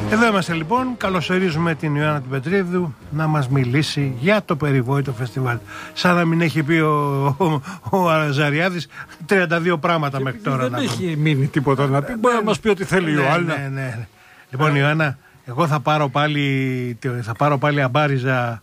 Εδώ είμαστε λοιπόν, καλωσορίζουμε την Ιωάννα την Πετρίδου να μας μιλήσει για το περιβόητο φεστιβάλ. Σαν να μην έχει πει ο Αζαριάδης 32 πράγματα μέχρι τώρα. Δεν έχει μείνει τίποτα να πει, μπορεί να μας πει ό,τι θέλει η Ιωάννα. Ναι. Λοιπόν Ιωάννα, εγώ θα πάρω πάλι αμπάριζα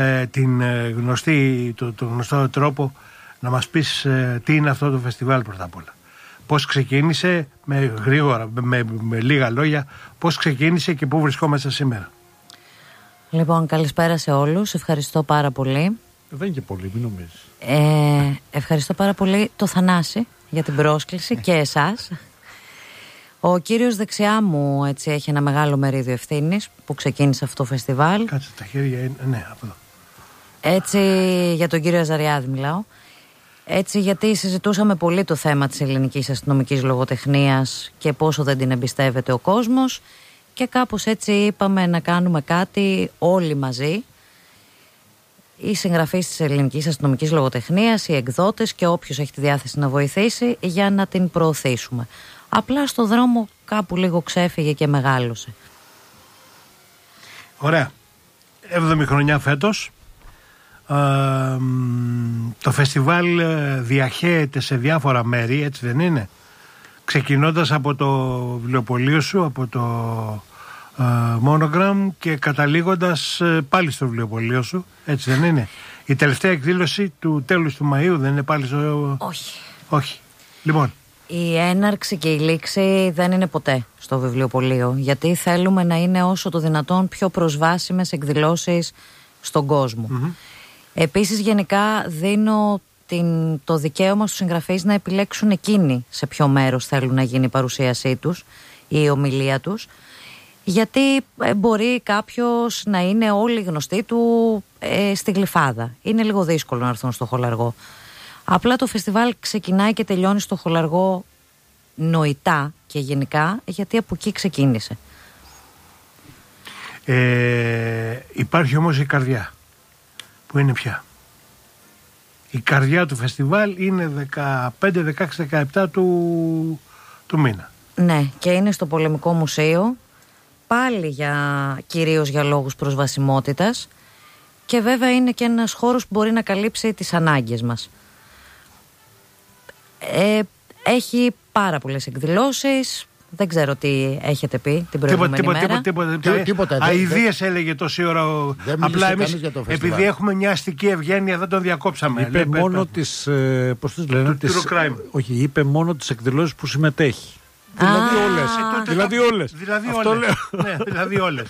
το γνωστό τρόπο να μας πεις τι είναι αυτό το φεστιβάλ πρώτα απ' όλα. Πώς ξεκίνησε, με λίγα λόγια, πώς ξεκίνησε και πού βρισκόμαστε σήμερα. Λοιπόν, καλησπέρα σε όλους, ευχαριστώ πάρα πολύ. Δεν είναι και πολύ, μην νομίζεις. Ευχαριστώ πάρα πολύ το Θανάση για την πρόσκληση και εσάς. Ο κύριος δεξιά μου έτσι έχει ένα μεγάλο μερίδιο ευθύνης που ξεκίνησε αυτό το φεστιβάλ. Κάτσε τα χέρια, ναι, από εδώ. Έτσι, για τον κύριο Αζαριάδη μιλάω. Έτσι, γιατί συζητούσαμε πολύ το θέμα της ελληνικής αστυνομικής λογοτεχνίας και πόσο δεν την εμπιστεύεται ο κόσμος και κάπως έτσι είπαμε να κάνουμε κάτι όλοι μαζί, οι συγγραφείς της ελληνικής αστυνομικής λογοτεχνίας, οι εκδότες και όποιος έχει τη διάθεση να βοηθήσει για να την προωθήσουμε. Απλά στο δρόμο κάπου λίγο ξέφυγε και μεγάλωσε. Ωραία. 7η χρονιά φέτος. Το φεστιβάλ διαχέεται σε διάφορα μέρη, έτσι δεν είναι? Ξεκινώντας από το βιβλιοπωλείο σου, από το Monogram και καταλήγοντας πάλι στο βιβλιοπωλείο σου, έτσι δεν είναι? Η τελευταία εκδήλωση του τέλους του Μαΐου δεν είναι πάλι στο... Όχι. Λοιπόν, η έναρξη και η λήξη δεν είναι ποτέ στο βιβλιοπωλείο, γιατί θέλουμε να είναι όσο το δυνατόν πιο προσβάσιμες εκδηλώσεις στον κόσμο. Επίσης γενικά δίνω το δικαίωμα στους συγγραφείς να επιλέξουν εκείνοι σε ποιο μέρος θέλουν να γίνει η παρουσίασή τους ή η ομιλία τους, γιατί μπορεί κάποιος να είναι όλοι γνωστοί του στη Γλυφάδα. Είναι λίγο δύσκολο να έρθουν στο Χολαργό. Απλά το φεστιβάλ ξεκινάει και τελειώνει στο Χολαργό νοητά και γενικά, γιατί από εκεί ξεκίνησε. Υπάρχει όμως η καρδιά. Που είναι πια? Η καρδιά του φεστιβάλ είναι 15, 16, 17 του μήνα. Ναι, και είναι στο Πολεμικό Μουσείο, πάλι κυρίως για λόγους προσβασιμότητας, και βέβαια είναι και ένας χώρος που μπορεί να καλύψει τις ανάγκες μας. Έχει πάρα πολλές εκδηλώσεις. Δεν ξέρω τι έχετε πει την προηγούμενη μέρα. Τίποτα. Αηδίες έλεγε τόση ώρα. Απλά εμείς, επειδή έχουμε μια αστική ευγένεια, δεν τον διακόψαμε. Είπε μόνο τις, πώς τις λένε, όχι, είπε μόνο τις εκδηλώσεις που συμμετέχει. Δηλαδή όλες. Δηλαδή όλες.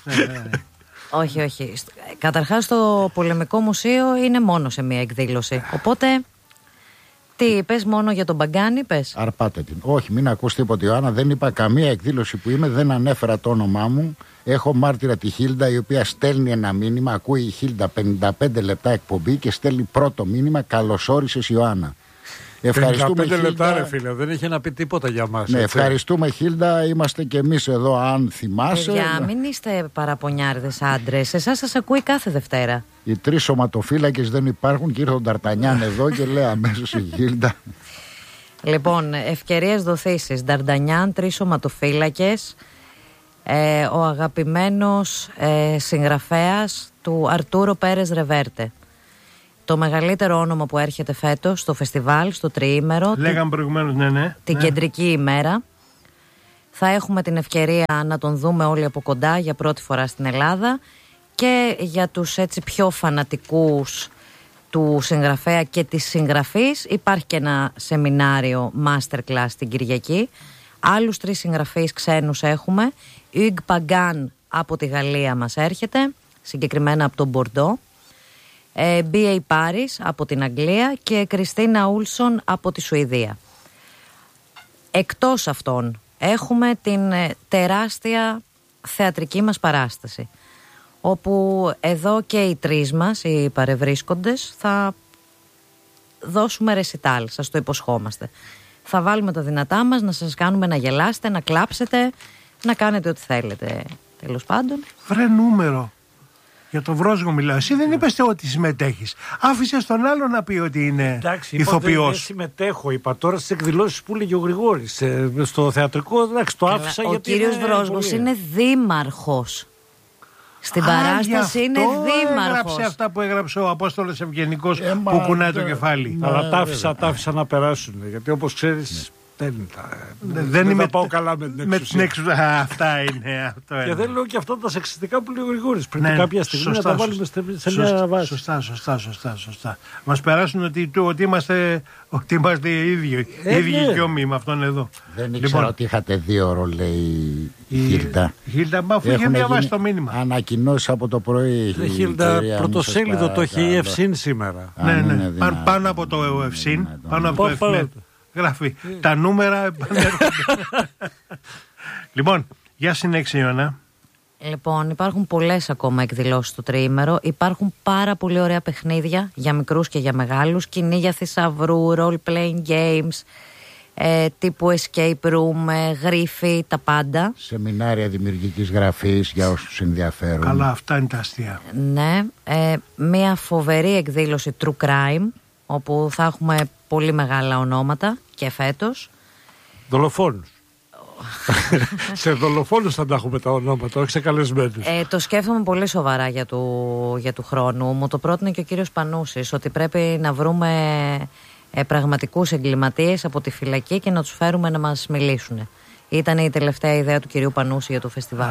Όχι. Καταρχάς το Πολεμικό Μουσείο είναι μόνο σε μια εκδήλωση. Οπότε... Τι είπες, μόνο για τον Μπαγκάνη είπες? Αρπάτε την. Όχι, μην ακούς τίποτα Ιωάννα, δεν είπα καμία εκδήλωση που είμαι, δεν ανέφερα το όνομά μου. Έχω μάρτυρα τη Χίλντα, η οποία στέλνει ένα μήνυμα, ακούει η Χίλντα 55 λεπτά εκπομπή και στέλνει πρώτο μήνυμα, καλώς όρισες Ιωάννα. Ευχαριστούμε 55 λεπτά ρε φίλε, δεν έχει να πει τίποτα για μας. Ναι, ευχαριστούμε Χίλντα, είμαστε και εμείς εδώ αν θυμάσαι. Παιδιά, μην είστε παραπονιάρδες άντρες, εσάς σας ακούει κάθε Δευτέρα. Οι 3 σωματοφύλακες δεν υπάρχουν και ήρθε ο Νταρτανιάν εδώ και λέει αμέσως η Χίλντα. Λοιπόν, ευκαιρίες δοθήσεις. Νταρτανιάν, 3 σωματοφύλακες, ο αγαπημένος συγγραφέας του Αρτούρο Πέρες Ρεβέρτε. Το μεγαλύτερο όνομα που έρχεται φέτος στο φεστιβάλ, στο τριήμερο. Λέγαμε προηγουμένως, ναι. Την κεντρική ημέρα. Θα έχουμε την ευκαιρία να τον δούμε όλοι από κοντά για πρώτη φορά στην Ελλάδα. Και για τους έτσι πιο φανατικούς του συγγραφέα και της συγγραφής υπάρχει και ένα σεμινάριο masterclass την Κυριακή. Άλλους 3 συγγραφείς ξένους έχουμε. Ιγ Παγκάν από τη Γαλλία μας έρχεται, συγκεκριμένα από τον Μπορντό. B.A. Paris από την Αγγλία και Κριστίνα Ούλσον από τη Σουηδία. Εκτός αυτών έχουμε την τεράστια θεατρική μας παράσταση, όπου εδώ και οι 3 μας, οι παρευρίσκοντες, θα δώσουμε ρεσιτάλ, σας το υποσχόμαστε. Θα βάλουμε τα δυνατά μας να σας κάνουμε να γελάσετε, να κλάψετε, να κάνετε ό,τι θέλετε, τέλος πάντων. Βρε νούμερο. Για τον Βρόσγο μιλάω. Εσύ δεν είπες ότι συμμετέχεις. Άφησες τον άλλο να πει ότι είναι ηθοποιός. Δεν συμμετέχω. Είπα τώρα στις εκδηλώσεις που λέγει ο Γρηγόρης. Στο θεατρικό, εντάξει, το άφησα γιατί. Ο κύριος Βρόσγος είναι δήμαρχος. Στην παράσταση είναι δήμαρχος. Έγραψε αυτά που έγραψε ο Απόστολος Ευγενικός που κουνάει το κεφάλι. Αλλά τα άφησα να περάσουν. Γιατί όπως ξέρεις. Δεν είμαι πάω καλά με την εξουσία. Αυτά είναι. Και δεν λέω και αυτά τα σεξιστικά που λέει ο Γρηγόρης. Πρέπει κάποια στιγμή να τα βάλουμε σε μια βάση. Σωστά. Μας περάσουν ότι είμαστε οι ίδιοι γιόμοι με αυτόν εδώ. Δεν ήξερα ότι είχατε 2 ώρο, λέει η Χίλντα. Χίλντα, μα αφού είχε διαβάσει το μήνυμα. Ανακοινώσει από το πρωί. Η Χίλντα πρωτοσέλιδο το έχει η Ευσύν σήμερα. Ναι. Πάνω από το Ευσύν, πάνω από το Εφημερίδα. Γράφει. Τα νούμερα επανέρχονται. Λοιπόν, για συνέχισε, Ιωάννα. Λοιπόν, υπάρχουν πολλές ακόμα εκδηλώσεις στο τριήμερο. Υπάρχουν πάρα πολύ ωραία παιχνίδια για μικρούς και για μεγάλους. Σκηνή για θησαυρού, role-playing games, τύπου escape room, γρίφη, τα πάντα. Σεμινάρια δημιουργικής γραφής για όσους ενδιαφέρουν. Καλά, αυτά είναι τα αστεία. Ναι. Μια φοβερή εκδήλωση True Crime, όπου θα έχουμε πολύ μεγάλα ονόματα και φέτος. Δολοφόνους. Σε δολοφόνους θα τα έχουμε τα ονόματα, όχι σε καλεσμένους. Το σκέφτομαι πολύ σοβαρά για του χρόνου. Μου το πρότεινε και ο κύριος Πανούσης, ότι πρέπει να βρούμε πραγματικούς εγκληματίες από τη φυλακή και να τους φέρουμε να μας μιλήσουν. Ήταν η τελευταία ιδέα του κυρίου Πανούση για το φεστιβάλ.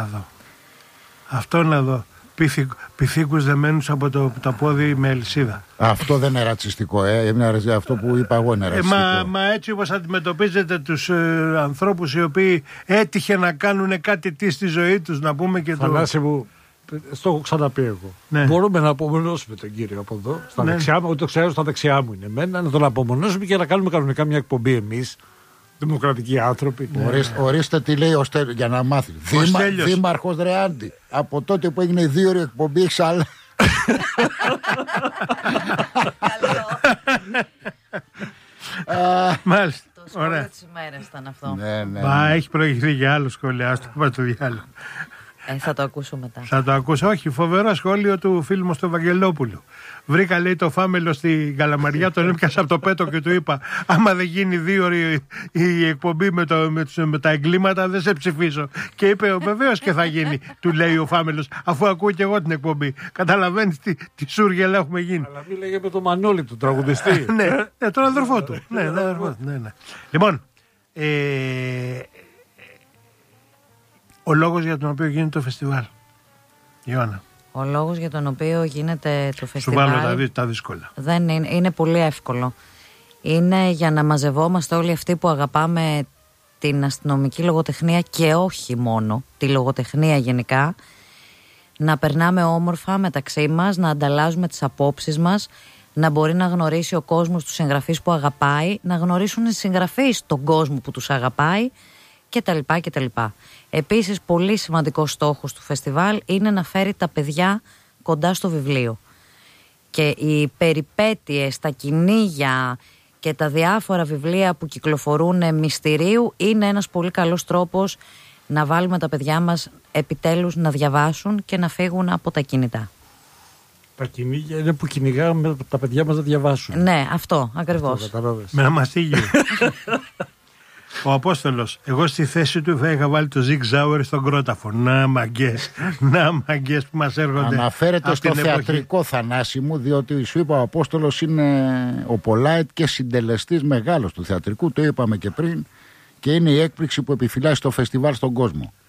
Αυτό να δω. Πυθίκους δεμένους από τα πόδι με αλυσίδα. Αυτό δεν είναι ρατσιστικό, αυτό που είπα εγώ είναι ρατσιστικό. Μα έτσι όπως αντιμετωπίζετε τους ανθρώπους οι οποίοι έτυχε να κάνουν κάτι στη ζωή τους, να πούμε και το... Θανάση μου, στο έχω ξαναπεί εγώ. Ναι. Μπορούμε να απομονώσουμε τον κύριο από εδώ, στα δεξιά μου, το ξέρω στα δεξιά μου είναι εμένα, να τον απομονώσουμε και να κάνουμε κανονικά μια εκπομπή εμείς. Δημοκρατικοί άνθρωποι. Ορίστε τι λέει ο Στέλιος για να μάθει. Δήμαρχος Ρεάντη. Από τότε που έγινε η 2ωρη εκπομπή έχεις άλλα. Μάλιστα. Το σχόλιο της ημέρας ήταν αυτό. Μα έχει προηγηθεί για άλλο σχόλιο. Ας το πούμε το διάλογο. Θα το ακούσω μετά. Θα το ακούσω. Όχι, φοβερό σχόλιο του φίλου μου του Ευαγγελόπουλου. Βρήκα, λέει, το Φάμελο στην Καλαμαριά, τον έπιασα από το πέτο και του είπα: άμα δεν γίνει 2ωρη η εκπομπή με τα εγκλήματα, δεν σε ψηφίσω. Και είπε: βεβαίως και θα γίνει, του λέει ο Φάμελος, αφού ακούω και εγώ την εκπομπή. Καταλαβαίνεις τι σούργελα έχουμε γίνει. Αλλά μίλαγε με τον Μανώλη του τραγουδιστή. Ναι, τον αδερφό του. Ναι. Λοιπόν, ο λόγος για τον οποίο γίνεται το φεστιβάλ, Ιωάννα. Ο λόγος για τον οποίο γίνεται το φεστιβάλ. Σου βάλω τα δύσκολα. Δεν είναι πολύ εύκολο. Είναι για να μαζευόμαστε όλοι αυτοί που αγαπάμε την αστυνομική λογοτεχνία και όχι μόνο, τη λογοτεχνία γενικά. Να περνάμε όμορφα μεταξύ μας, να ανταλλάζουμε τις απόψεις μας, να μπορεί να γνωρίσει ο κόσμος τους συγγραφείς που αγαπάει, να γνωρίσουν οι συγγραφείς τον κόσμο που τους αγαπάει κτλ. Επίσης, πολύ σημαντικός στόχος του φεστιβάλ είναι να φέρει τα παιδιά κοντά στο βιβλίο. Και οι περιπέτειες, τα κυνήγια και τα διάφορα βιβλία που κυκλοφορούν μυστηρίου είναι ένας πολύ καλός τρόπος να βάλουμε τα παιδιά μας επιτέλους να διαβάσουν και να φύγουν από τα κινητά. Τα κυνήγια είναι που κυνηγάμε τα παιδιά μας να διαβάσουν. Ναι, αυτό ακριβώς. Με ένα μαστίγιο. Ο Απόστολος, εγώ στη θέση του θα είχα βάλει το Ζιγκ Ζάουερ στον Κρόταφο. Να μαγκές που μας έρχονται. Αναφέρεται στο θεατρικό, Θανάση μου, διότι σου είπα ο Απόστολος είναι ο Πολάιτ και συντελεστής μεγάλος του θεατρικού, το είπαμε και πριν, και είναι η έκπληξη που επιφυλάσσει το φεστιβάλ στον κόσμο.